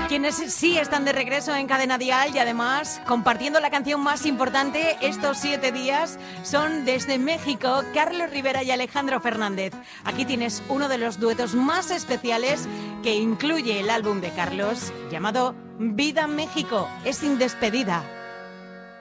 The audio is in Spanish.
Quienes sí están de regreso en Cadena Dial y además compartiendo la canción más importante estos 7 días son desde México Carlos Rivera y Alejandro Fernández. Aquí tienes uno de los duetos más especiales que incluye el álbum de Carlos llamado Vida México. Es sin despedida.